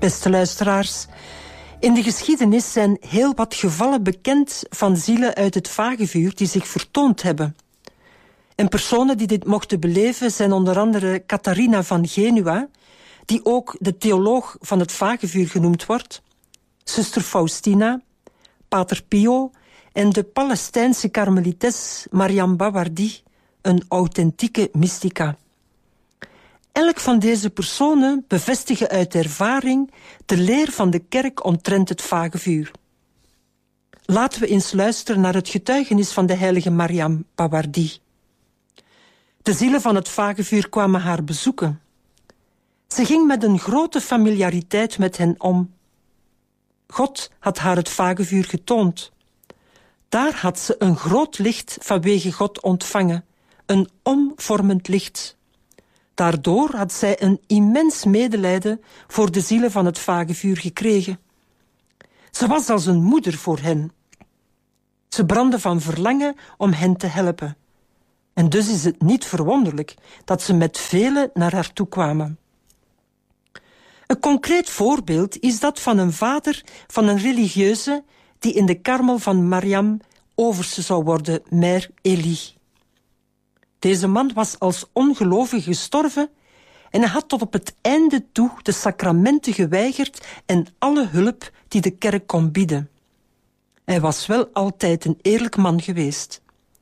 Beste luisteraars, in de geschiedenis zijn heel wat gevallen bekend van zielen uit het vagevuur die zich vertoond hebben. En personen die dit mochten beleven zijn onder andere Catharina van Genua, die ook de theoloog van het vagevuur genoemd wordt, zuster Faustina, pater Pio en de Palestijnse karmelites Mariam Bawardi, een authentieke mystica. Elk van deze personen bevestigen uit ervaring de leer van de kerk omtrent het vagevuur. Laten we eens luisteren naar het getuigenis van de heilige Mariam Bawardi. De zielen van het vagevuur kwamen haar bezoeken. Ze ging met een grote familiariteit met hen om. God had haar het vagevuur getoond. Daar had ze een groot licht vanwege God ontvangen, een omvormend licht. Daardoor had zij een immens medelijden voor de zielen van het vagevuur gekregen. Ze was als een moeder voor hen. Ze brandde van verlangen om hen te helpen. En dus is het niet verwonderlijk dat ze met velen naar haar toe kwamen. Een concreet voorbeeld is dat van een vader van een religieuze die in de karmel van Mariam overste zou worden, Mère Elie. Deze man was als ongelovige gestorven en hij had tot op het einde toe de sacramenten geweigerd en alle hulp die de kerk kon bieden. Hij was wel altijd een eerlijk man geweest.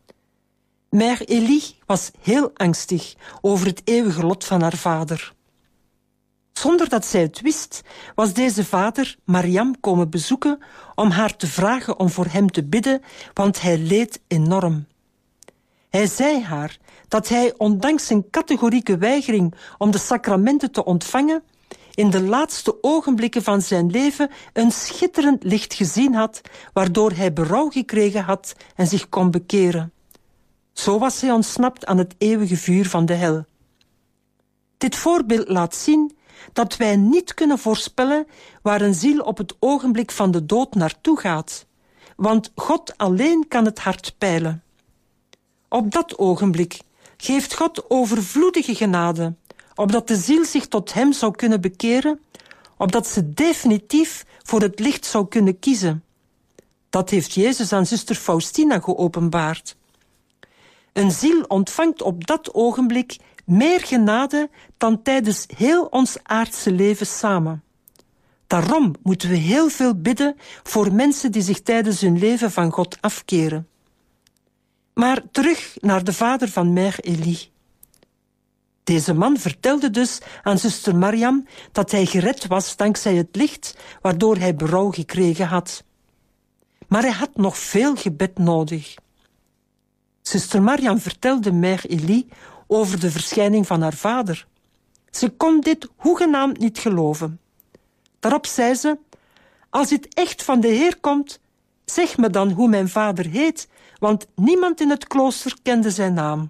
Mère Elie was heel angstig over het eeuwige lot van haar vader. Zonder dat zij het wist, was deze vader Mariam komen bezoeken om haar te vragen om voor hem te bidden, want hij leed enorm. Hij zei haar dat hij, ondanks zijn categorieke weigering om de sacramenten te ontvangen, in de laatste ogenblikken van zijn leven een schitterend licht gezien had, waardoor hij berouw gekregen had en zich kon bekeren. Zo was hij ontsnapt aan het eeuwige vuur van de hel. Dit voorbeeld laat zien dat wij niet kunnen voorspellen waar een ziel op het ogenblik van de dood naartoe gaat, want God alleen kan het hart peilen. Op dat ogenblik geeft God overvloedige genade, opdat de ziel zich tot hem zou kunnen bekeren, opdat ze definitief voor het licht zou kunnen kiezen. Dat heeft Jezus aan zuster Faustina geopenbaard. Een ziel ontvangt op dat ogenblik meer genade dan tijdens heel ons aardse leven samen. Daarom moeten we heel veel bidden voor mensen die zich tijdens hun leven van God afkeren. Maar terug naar de vader van Mère Elie. Deze man vertelde dus aan zuster Mariam dat hij gered was dankzij het licht, waardoor hij berouw gekregen had. Maar hij had nog veel gebed nodig. Zuster Mariam vertelde Mère Elie over de verschijning van haar vader. Ze kon dit hoegenaamd niet geloven. Daarop zei ze: als dit echt van de Heer komt, zeg me dan hoe mijn vader heet, want niemand in het klooster kende zijn naam.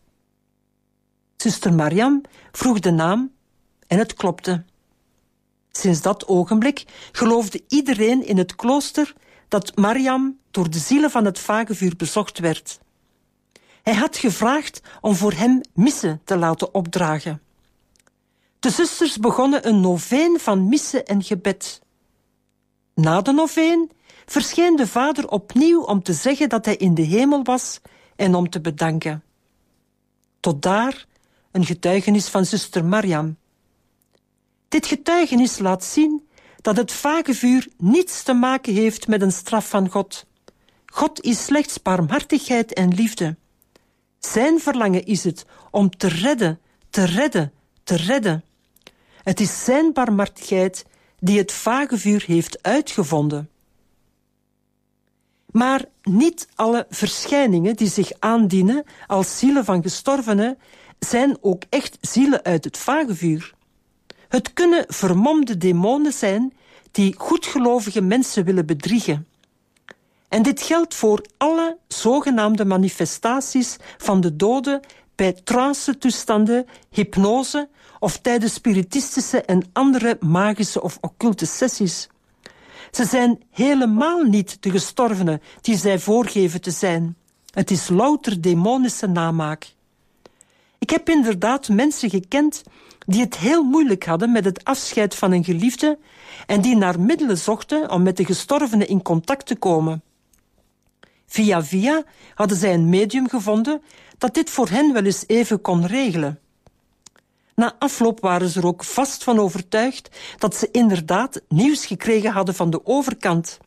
Zuster Mariam vroeg de naam en het klopte. Sinds dat ogenblik geloofde iedereen in het klooster dat Mariam door de zielen van het vagevuur bezocht werd. Hij had gevraagd om voor hem missen te laten opdragen. De zusters begonnen een noveen van missen en gebed. Na de noveen verscheen de vader opnieuw om te zeggen dat hij in de hemel was en om te bedanken. Tot daar een getuigenis van zuster Mariam. Dit getuigenis laat zien dat het vagevuur niets te maken heeft met een straf van God. God is slechts barmhartigheid en liefde. Zijn verlangen is het om te redden, te redden, te redden. Het is zijn barmhartigheid die het vagevuur heeft uitgevonden. Maar niet alle verschijningen die zich aandienen als zielen van gestorvenen zijn ook echt zielen uit het vagevuur. Het kunnen vermomde demonen zijn die goedgelovige mensen willen bedriegen. En dit geldt voor alle zogenaamde manifestaties van de doden bij trance-toestanden, hypnose of tijdens spiritistische en andere magische of occulte sessies. Ze zijn helemaal niet de gestorvenen die zij voorgeven te zijn. Het is louter demonische namaak. Ik heb inderdaad mensen gekend die het heel moeilijk hadden met het afscheid van een geliefde en die naar middelen zochten om met de gestorvene in contact te komen. Via via hadden zij een medium gevonden dat dit voor hen wel eens even kon regelen. Na afloop waren ze er ook vast van overtuigd dat ze inderdaad nieuws gekregen hadden van de overkant.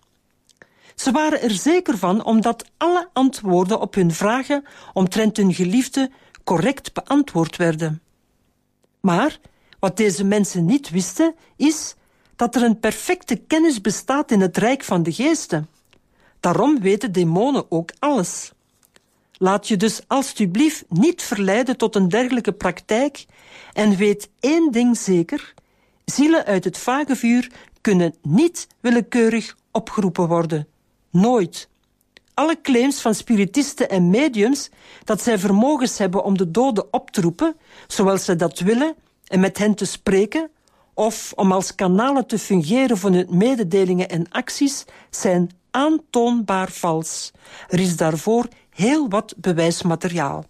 Ze waren er zeker van omdat alle antwoorden op hun vragen omtrent hun geliefde correct beantwoord werden. Maar wat deze mensen niet wisten, is dat er een perfecte kennis bestaat in het rijk van de geesten. Daarom weten demonen ook alles. Laat je dus alstublieft niet verleiden tot een dergelijke praktijk en weet één ding zeker: zielen uit het vagevuur kunnen niet willekeurig opgeroepen worden. Nooit. Alle claims van spiritisten en mediums dat zij vermogens hebben om de doden op te roepen, zoals zij dat willen, en met hen te spreken, of om als kanalen te fungeren voor hun mededelingen en acties, zijn aantoonbaar vals. Er is daarvoor heel wat bewijsmateriaal.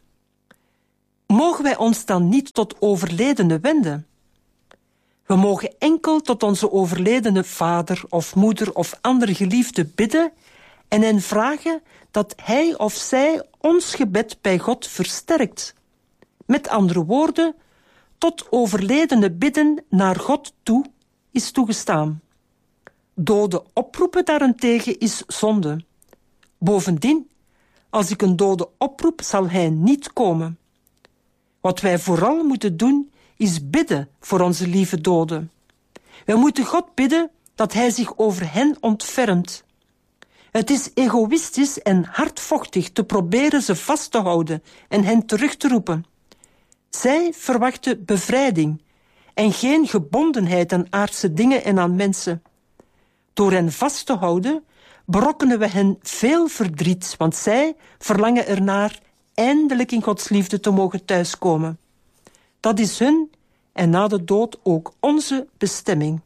Mogen wij ons dan niet tot overledenen wenden? We mogen enkel tot onze overledene vader of moeder of andere geliefde bidden en hen vragen dat hij of zij ons gebed bij God versterkt. Met andere woorden, tot overledene bidden naar God toe is toegestaan. Dode oproepen daarentegen is zonde. Bovendien, als ik een dode oproep, zal hij niet komen. Wat wij vooral moeten doen, is bidden voor onze lieve doden. Wij moeten God bidden dat hij zich over hen ontfermt. Het is egoïstisch en hardvochtig te proberen ze vast te houden en hen terug te roepen. Zij verwachten bevrijding en geen gebondenheid aan aardse dingen en aan mensen. Door hen vast te houden, berokkenen we hen veel verdriet, want zij verlangen ernaar eindelijk in Gods liefde te mogen thuiskomen. Dat is hun en na de dood ook onze bestemming.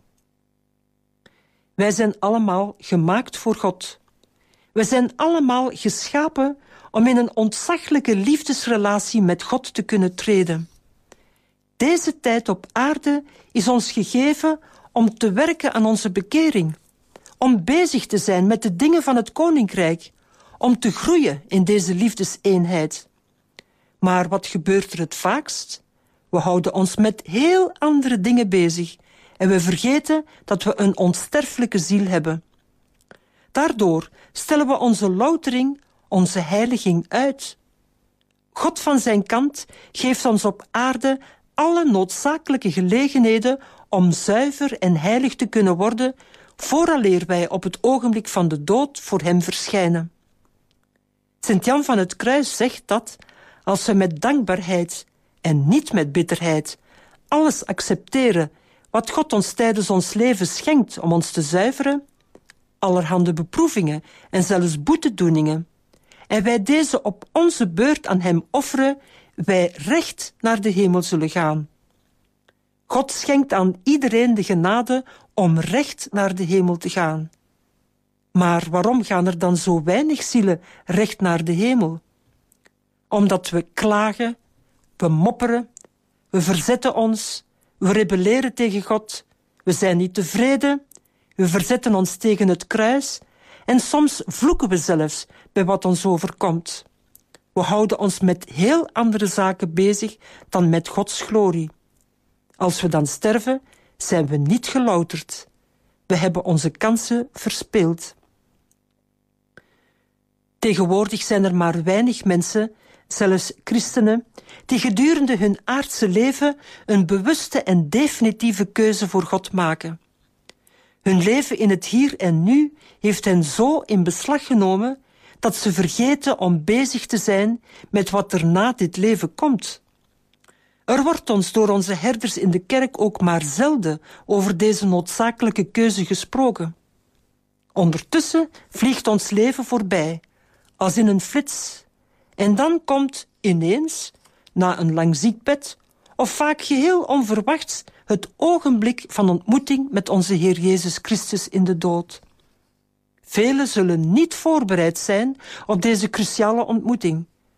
Wij zijn allemaal gemaakt voor God. We zijn allemaal geschapen om in een ontzaglijke liefdesrelatie met God te kunnen treden. Deze tijd op aarde is ons gegeven om te werken aan onze bekering, om bezig te zijn met de dingen van het koninkrijk, om te groeien in deze liefdeseenheid. Maar wat gebeurt er het vaakst? We houden ons met heel andere dingen bezig en we vergeten dat we een onsterfelijke ziel hebben. Daardoor stellen we onze loutering, onze heiliging uit. God van zijn kant geeft ons op aarde alle noodzakelijke gelegenheden om zuiver en heilig te kunnen worden, vooraleer wij op het ogenblik van de dood voor hem verschijnen. Sint-Jan van het Kruis zegt dat, als we met dankbaarheid en niet met bitterheid alles accepteren wat God ons tijdens ons leven schenkt om ons te zuiveren, allerhande beproevingen en zelfs boetedoeningen, en wij deze op onze beurt aan hem offeren, wij recht naar de hemel zullen gaan. God schenkt aan iedereen de genade om recht naar de hemel te gaan. Maar waarom gaan er dan zo weinig zielen recht naar de hemel? Omdat we klagen, we mopperen, we verzetten ons, we rebelleren tegen God, we zijn niet tevreden, we verzetten ons tegen het kruis en soms vloeken we zelfs bij wat ons overkomt. We houden ons met heel andere zaken bezig dan met Gods glorie. Als we dan sterven, zijn we niet gelouterd. We hebben onze kansen verspeeld. Tegenwoordig zijn er maar weinig mensen, zelfs christenen, die gedurende hun aardse leven een bewuste en definitieve keuze voor God maken. Hun leven in het hier en nu heeft hen zo in beslag genomen dat ze vergeten om bezig te zijn met wat er na dit leven komt. Er wordt ons door onze herders in de kerk ook maar zelden over deze noodzakelijke keuze gesproken. Ondertussen vliegt ons leven voorbij, als in een flits, en dan komt ineens, na een lang ziekbed, of vaak geheel onverwachts, het ogenblik van ontmoeting met onze Heer Jezus Christus in de dood. Velen zullen niet voorbereid zijn op deze cruciale ontmoeting.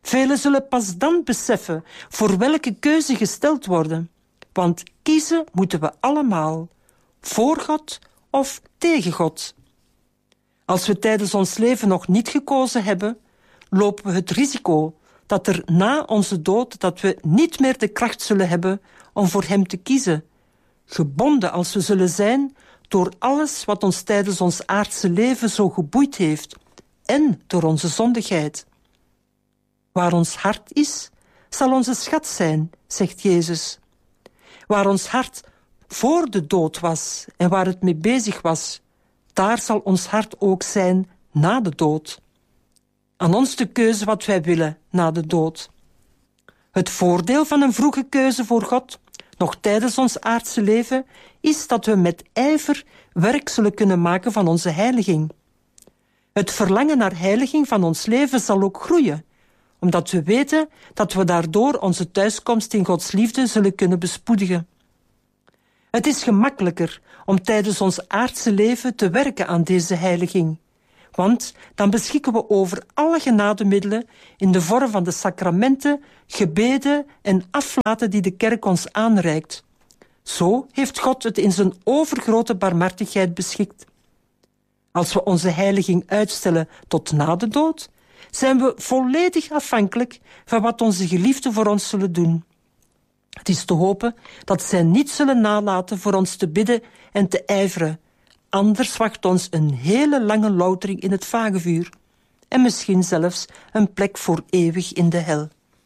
Velen zullen pas dan beseffen voor welke keuze gesteld worden. Want kiezen moeten we allemaal. Voor God of tegen God. Als we tijdens ons leven nog niet gekozen hebben, lopen we het risico dat er na onze dood dat we niet meer de kracht zullen hebben om voor hem te kiezen. Gebonden als we zullen zijn door alles wat ons tijdens ons aardse leven zo geboeid heeft en door onze zondigheid. Waar ons hart is, zal onze schat zijn, zegt Jezus. Waar ons hart voor de dood was en waar het mee bezig was, daar zal ons hart ook zijn na de dood. Aan ons de keuze wat wij willen na de dood. Het voordeel van een vroege keuze voor God, nog tijdens ons aardse leven, is dat we met ijver werk zullen kunnen maken van onze heiliging. Het verlangen naar heiliging van ons leven zal ook groeien, omdat we weten dat we daardoor onze thuiskomst in Gods liefde zullen kunnen bespoedigen. Het is gemakkelijker om tijdens ons aardse leven te werken aan deze heiliging, want dan beschikken we over alle genademiddelen in de vorm van de sacramenten, gebeden en aflaten die de kerk ons aanreikt. Zo heeft God het in zijn overgrote barmhartigheid beschikt. Als we onze heiliging uitstellen tot na de dood, zijn we volledig afhankelijk van wat onze geliefden voor ons zullen doen. Het is te hopen dat zij niet zullen nalaten voor ons te bidden en te ijveren. Anders wacht ons een hele lange loutering in het vagevuur en misschien zelfs een plek voor eeuwig in de hel.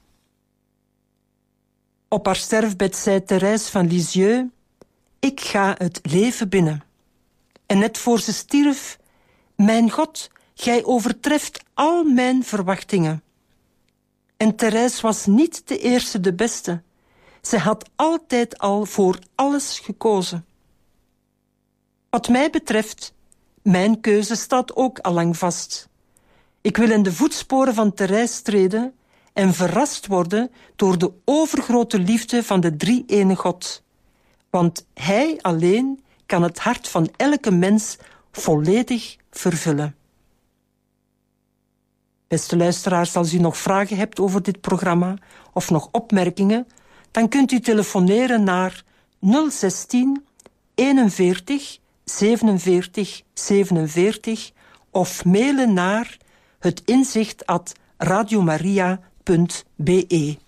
Op haar sterfbed zei Thérèse van Lisieux: ik ga het leven binnen. En net voor ze stierf: mijn God, gij overtreft al mijn verwachtingen. En Thérèse was niet de eerste de beste. Zij had altijd al voor alles gekozen. Wat mij betreft, mijn keuze staat ook allang vast. Ik wil in de voetsporen van Thérèse treden en verrast worden door de overgrote liefde van de drie-ene God. Want Hij alleen kan het hart van elke mens volledig vervullen. Beste luisteraars, als u nog vragen hebt over dit programma of nog opmerkingen, dan kunt u telefoneren naar 016 41 47 47 of mailen naar hetinzicht@radiomaria.be.